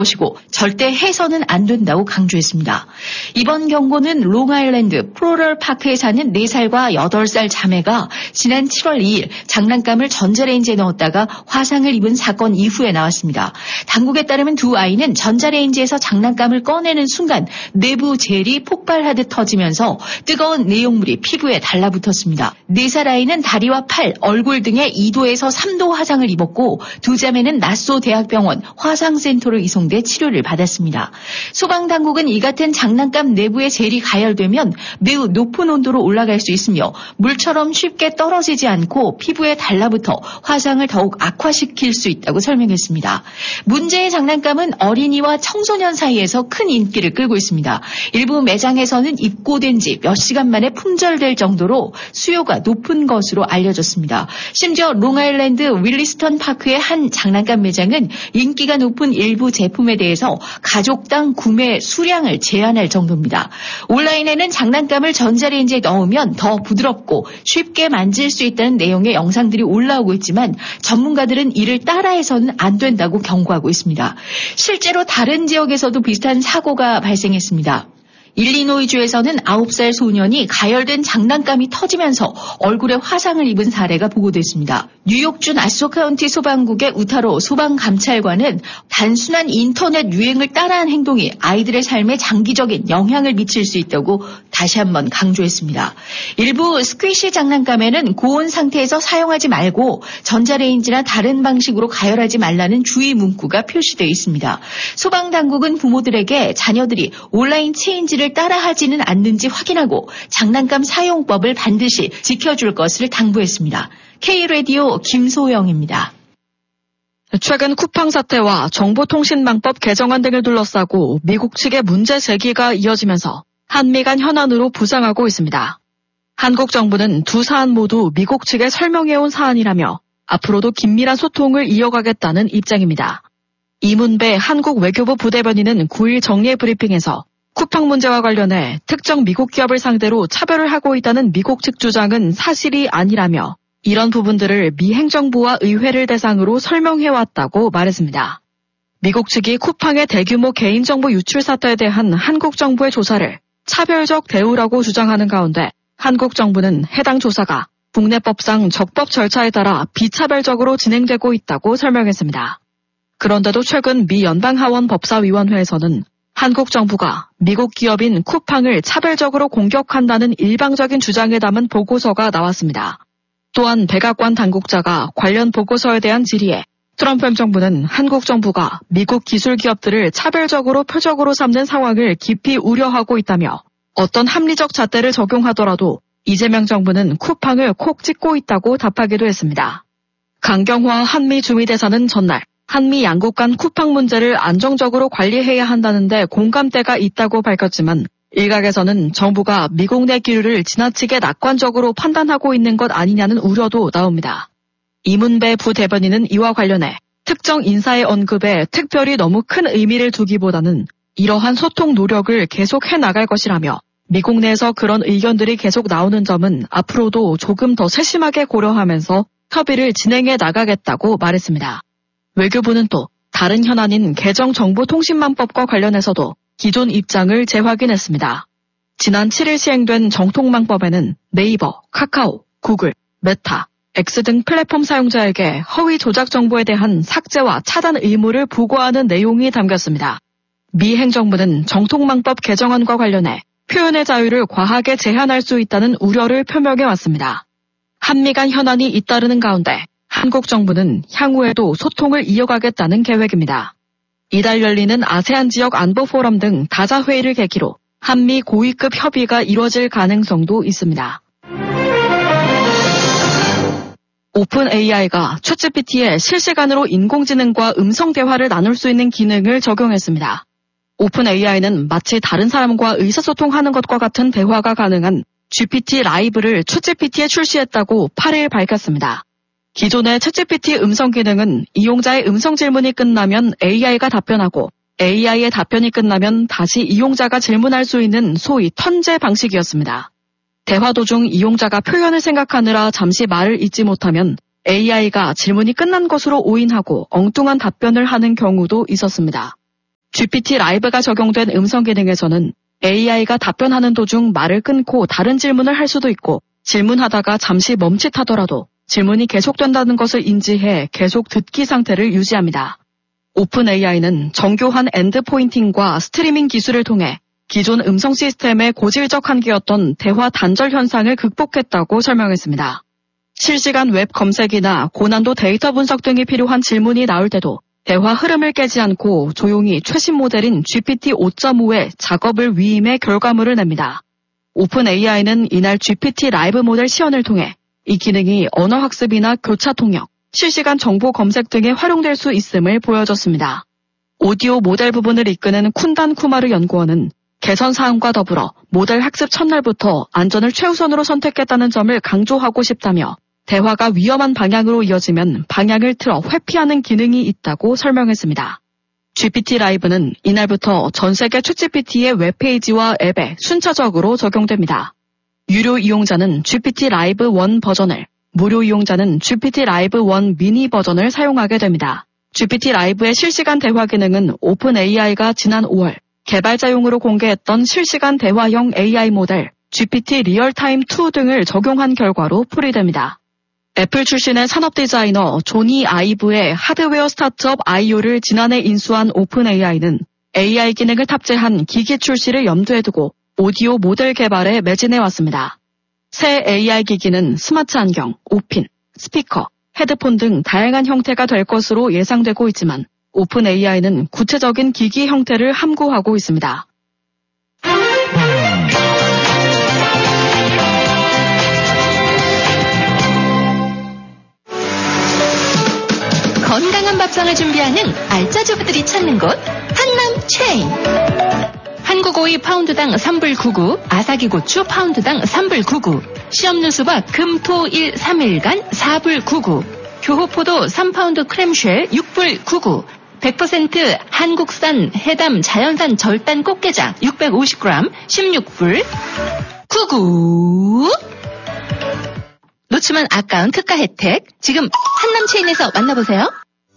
것이고 절대 해서는 안 된다고 강조했습니다. 이번 경고는 롱아일랜드 프로럴 파크에 사는 4살과 8살 자매가 지난 7월 2일 장난감을 전자레인지에 넣었다가 화상을 입은 사건 이후에 나왔습니다. 당국에 따르면 두 아이는 전자레인지에서 장난감을 꺼내는 순간 내부 젤이 폭발하듯 터지면서 뜨거운 내용물이 피부에 달라붙었습니다. 4살 아이는 다리와 팔, 얼굴 등에 2도에서 3도 화상을 입었고 두 자매는 나소 대학병원 화상센터로 이송돼 치료를 받았습니다. 소방당국은 이 같은 장난감 내부의 젤이 가열되면 매우 높은 온도로 올라갈 수 있으며 물처럼 쉽게 떨어지지 않고 피부에 달라붙어 화상을 더욱 악화시킬 수 있다고 설명했습니다. 문제의 장난감은 어린이와 청소년 사이에서 큰 인기를 끌고 있습니다. 일부 매장에서는 입고된 지 몇 시간 만에 품절될 정도로 수요가 높은 것으로 알려졌습니다. 심지어 롱아일랜드 윌리스턴 파크의 한 장난감 매장은 인기가 높은 일부 제품에 대해서 가족당 구매 수량을 제한할 정도입니다. 온라인에는 장난감을 전자레인지에 넣으면 더 부드럽고 쉽게 만질 수 있다는 내용의 영상들이 올라오고 있지만 전문가들은 이를 따라해서는 안 된다고 경고하고 있습니다. 실제로 다른 지역에서도 비슷한 사고가 발생했습니다. 일리노이주에서는 9살 소년이 가열된 장난감이 터지면서 얼굴에 화상을 입은 사례가 보고됐습니다. 뉴욕주 나소 카운티 소방국의 우타로 소방감찰관은 단순한 인터넷 유행을 따라한 행동이 아이들의 삶에 장기적인 영향을 미칠 수 있다고 다시 한번 강조했습니다. 일부 스퀴시 장난감에는 고온 상태에서 사용하지 말고 전자레인지나 다른 방식으로 가열하지 말라는 주의 문구가 표시되어 있습니다. 소방당국은 부모들에게 자녀들이 온라인 체인지를 따라하지는 않는지 확인하고 장난감 사용법을 반드시 지켜줄 것을 당부했습니다. K라디오 김소영입니다. 최근 쿠팡 사태와 정보통신망법 개정안 등을 둘러싸고 미국 측의 문제 제기가 이어지면서 한미 간 현안으로 부상하고 있습니다. 한국 정부는 두 사안 모두 미국 측에 설명해온 사안이라며 앞으로도 긴밀한 소통을 이어가겠다는 입장입니다. 이문배 한국 외교부 부대변인은 9일 정례 브리핑에서 쿠팡 문제와 관련해 특정 미국 기업을 상대로 차별을 하고 있다는 미국 측 주장은 사실이 아니라며 이런 부분들을 미 행정부와 의회를 대상으로 설명해왔다고 말했습니다. 미국 측이 쿠팡의 대규모 개인정보 유출 사태에 대한 한국 정부의 조사를 차별적 대우라고 주장하는 가운데 한국 정부는 해당 조사가 국내법상 적법 절차에 따라 비차별적으로 진행되고 있다고 설명했습니다. 그런데도 최근 미 연방하원 법사위원회에서는 한국 정부가 미국 기업인 쿠팡을 차별적으로 공격한다는 일방적인 주장에 담은 보고서가 나왔습니다. 또한 백악관 당국자가 관련 보고서에 대한 질의에 트럼프 행정부는 한국 정부가 미국 기술 기업들을 차별적으로 표적으로 삼는 상황을 깊이 우려하고 있다며 어떤 합리적 잣대를 적용하더라도 이재명 정부는 쿠팡을 콕 찍고 있다고 답하기도 했습니다. 강경화 한미 주미대사는 전날 한미 양국 간 쿠팡 문제를 안정적으로 관리해야 한다는데 공감대가 있다고 밝혔지만 일각에서는 정부가 미국 내 기류를 지나치게 낙관적으로 판단하고 있는 것 아니냐는 우려도 나옵니다. 이문배 부대변인은 이와 관련해 특정 인사의 언급에 특별히 너무 큰 의미를 두기보다는 이러한 소통 노력을 계속해 나갈 것이라며 미국 내에서 그런 의견들이 계속 나오는 점은 앞으로도 조금 더 세심하게 고려하면서 협의를 진행해 나가겠다고 말했습니다. 외교부는 또 다른 현안인 개정정보통신망법과 관련해서도 기존 입장을 재확인했습니다. 지난 7일 시행된 정통망법에는 네이버, 카카오, 구글, 메타, X 등 플랫폼 사용자에게 허위 조작 정보에 대한 삭제와 차단 의무를 부과하는 내용이 담겼습니다. 미 행정부는 정통망법 개정안과 관련해 표현의 자유를 과하게 제한할 수 있다는 우려를 표명해왔습니다. 한미 간 현안이 잇따르는 가운데 한국 정부는 향후에도 소통을 이어가겠다는 계획입니다. 이달 열리는 아세안 지역 안보 포럼 등 다자회의를 계기로 한미 고위급 협의가 이뤄질 가능성도 있습니다. 오픈 AI가 챗GPT에 실시간으로 인공지능과 음성 대화를 나눌 수 있는 기능을 적용했습니다. 오픈 AI는 마치 다른 사람과 의사소통하는 것과 같은 대화가 가능한 GPT 라이브를 챗GPT에 출시했다고 8일 밝혔습니다. 기존의 챗GPT 음성 기능은 이용자의 음성 질문이 끝나면 AI가 답변하고 AI의 답변이 끝나면 다시 이용자가 질문할 수 있는 소위 턴제 방식이었습니다. 대화 도중 이용자가 표현을 생각하느라 잠시 말을 잇지 못하면 AI가 질문이 끝난 것으로 오인하고 엉뚱한 답변을 하는 경우도 있었습니다. GPT 라이브가 적용된 음성 기능에서는 AI가 답변하는 도중 말을 끊고 다른 질문을 할 수도 있고 질문하다가 잠시 멈칫하더라도 질문이 계속된다는 것을 인지해 계속 듣기 상태를 유지합니다. 오픈 AI는 정교한 엔드 포인팅과 스트리밍 기술을 통해 기존 음성 시스템의 고질적 한계였던 대화 단절 현상을 극복했다고 설명했습니다. 실시간 웹 검색이나 고난도 데이터 분석 등이 필요한 질문이 나올 때도 대화 흐름을 깨지 않고 조용히 최신 모델인 GPT 5.5의 작업을 위임해 결과물을 냅니다. 오픈 AI는 이날 GPT 라이브 모델 시연을 통해 이 기능이 언어학습이나 교차 통역, 실시간 정보 검색 등에 활용될 수 있음을 보여줬습니다. 오디오 모델 부분을 이끄는 쿤단 쿠마르 연구원은 개선 사항과 더불어 모델 학습 첫날부터 안전을 최우선으로 선택했다는 점을 강조하고 싶다며 대화가 위험한 방향으로 이어지면 방향을 틀어 회피하는 기능이 있다고 설명했습니다. GPT 라이브는 이날부터 전 세계 챗GPT의 웹페이지와 앱에 순차적으로 적용됩니다. 유료 이용자는 GPT 라이브 1 버전을, 무료 이용자는 GPT 라이브 1 미니 버전을 사용하게 됩니다. GPT 라이브의 실시간 대화 기능은 오픈 AI가 지난 5월 개발자용으로 공개했던 실시간 대화형 AI 모델 GPT 리얼타임 2 등을 적용한 결과로 풀이됩니다. 애플 출신의 산업 디자이너 조니 아이브의 하드웨어 스타트업 아이오를 지난해 인수한 오픈 AI는 AI 기능을 탑재한 기기 출시를 염두에 두고 오디오 모델 개발에 매진해왔습니다. 새 AI 기기는 스마트 안경, 오핀, 스피커, 헤드폰 등 다양한 형태가 될 것으로 예상되고 있지만 오픈 AI는 구체적인 기기 형태를 함구하고 있습니다. 건강한 밥상을 준비하는 알짜주부들이 찾는 곳 한남 체인. 한국오이 파운드당 3불 99, 아사기 고추 파운드당 3불 99, 씨없는 수박 금토일 3일간 4불 99, 교호포도 3파운드 크렘쉘 6불 99, 100% 한국산 해담 자연산 절단 꽃게장 650g 16불 99. 놓치면 아까운 특가 혜택 지금 한남체인에서 만나보세요.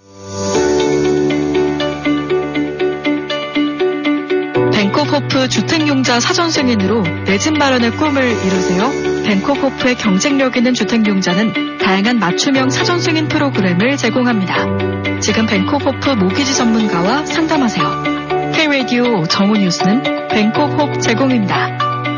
벤코호프 주택용자 사전 승인으로 내 집 마련의 꿈을 이루세요. 벤코호프의 경쟁력 있는 주택용자는 다양한 맞춤형 사전 승인 프로그램을 제공합니다. 지금 벤코호프 모기지 전문가와 상담하세요. K-Radio 정오 뉴스는 벤코호프 제공입니다.